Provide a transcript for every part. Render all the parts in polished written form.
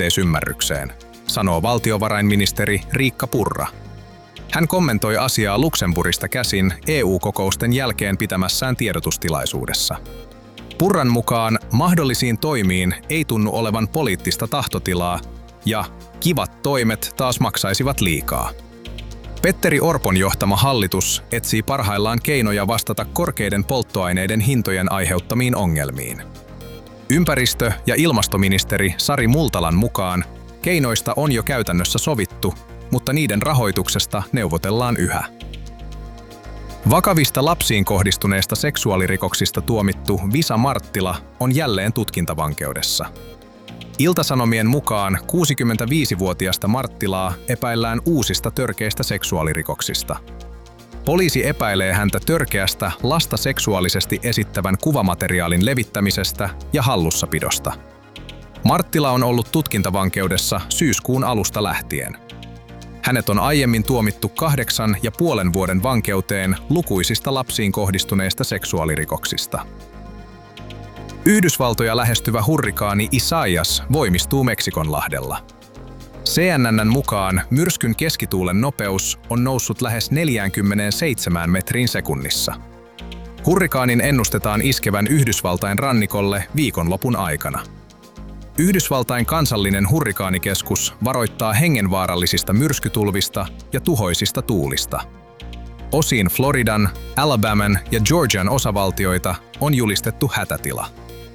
yhteisymmärrykseen, sanoo valtiovarainministeri Riikka Purra. Hän kommentoi asiaa Luxemburgista käsin EU-kokousten jälkeen pitämässään tiedotustilaisuudessa. Purran mukaan mahdollisiin toimiin ei tunnu olevan poliittista tahtotilaa ja kivat toimet taas maksaisivat liikaa. Petteri Orpon johtama hallitus etsii parhaillaan keinoja vastata korkeiden polttoaineiden hintojen aiheuttamiin ongelmiin. Ympäristö- ja ilmastoministeri Sari Multalan mukaan keinoista on jo käytännössä sovittu, mutta niiden rahoituksesta neuvotellaan yhä. Vakavista lapsiin kohdistuneista seksuaalirikoksista tuomittu Visa Marttila on jälleen tutkintavankeudessa. Ilta-Sanomien mukaan 65-vuotiasta Marttilaa epäillään uusista törkeistä seksuaalirikoksista. Poliisi epäilee häntä törkeästä lasta seksuaalisesti esittävän kuvamateriaalin levittämisestä ja hallussapidosta. Marttila on ollut tutkintavankeudessa syyskuun alusta lähtien. Hänet on aiemmin tuomittu 8,5 vuoden vankeuteen lukuisista lapsiin kohdistuneista seksuaalirikoksista. Yhdysvaltoja lähestyvä hurrikaani Isaias voimistuu Meksikonlahdella. CNN:n mukaan myrskyn keskituulen nopeus on noussut lähes 47 metriin sekunnissa. Hurrikaanin ennustetaan iskevän Yhdysvaltain rannikolle viikonlopun aikana. Yhdysvaltain kansallinen hurrikaanikeskus varoittaa hengenvaarallisista myrskytulvista ja tuhoisista tuulista. Osiin Floridan, Alabaman ja Georgian osavaltioita on julistettu hätätila.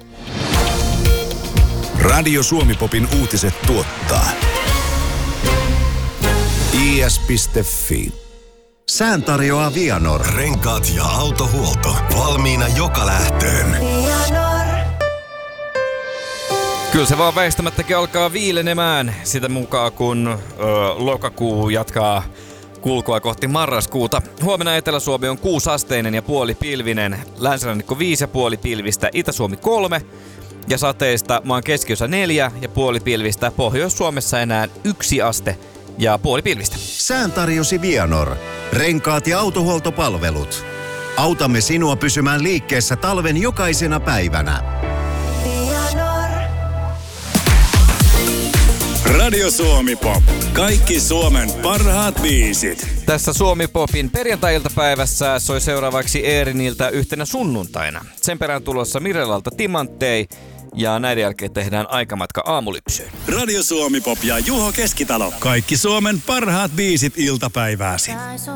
Radio Suomi-popin uutiset tuottaa is.fi. Sään tarjoaa Vianor. Renkaat ja autohuolto valmiina joka lähtöön. Kyllä se vaan väistämättäkin alkaa viilenemään sitä mukaan, kun lokakuu jatkaa kulkua kohti marraskuuta. Huomenna Etelä-Suomi on 6-asteinen ja puolipilvinen, länsirannikko 5,5 pilvistä, Itä-Suomi 3 ja sateista maan keskiössä 4,5 pilvistä, Pohjois-Suomessa enää 1 aste ja puoli pilvistä. Sään tarjosi Vianor. Renkaat ja autohuoltopalvelut. Autamme sinua pysymään liikkeessä talven jokaisena päivänä. Radio Suomi Pop. Kaikki Suomen parhaat biisit. Tässä Suomi Popin perjantai-iltapäivässä soi seuraavaksi Eeriniltä yhtenä sunnuntaina. Sen perään tulossa Mirelalta Timanttei ja näiden jälkeen tehdään aikamatka aamulypsyyn. Radio Suomi Pop ja Juho Keskitalo. Kaikki Suomen parhaat biisit iltapäivääsi.